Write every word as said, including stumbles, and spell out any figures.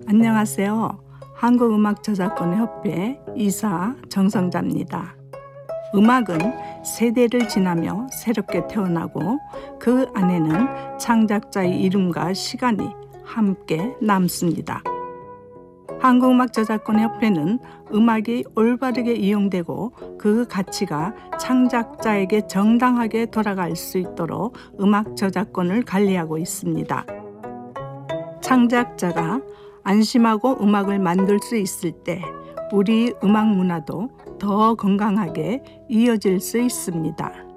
안녕하세요. 한국음악저작권협회 이사 정성자입니다. 음악은 세대를 지나며 새롭게 태어나고 그 안에는 창작자의 이름과 시간이 함께 남습니다. 한국음악저작권협회는 음악이 올바르게 이용되고 그 가치가 창작자에게 정당하게 돌아갈 수 있도록 음악 저작권을 관리하고 있습니다. 창작자가 안심하고 음악을 만들 수 있을 때 우리 음악 문화도 더 건강하게 이어질 수 있습니다.